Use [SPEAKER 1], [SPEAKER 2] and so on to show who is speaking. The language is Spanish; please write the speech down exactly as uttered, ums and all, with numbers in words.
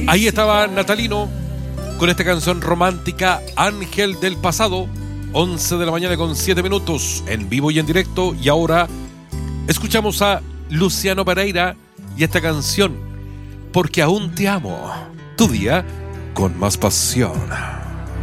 [SPEAKER 1] Ahí estaba Natalino con esta canción romántica Ángel del Pasado. once de la mañana con siete minutos en vivo y en directo. Y ahora escuchamos a Luciano Pereira y esta canción Porque aún te amo, tu día con más pasión.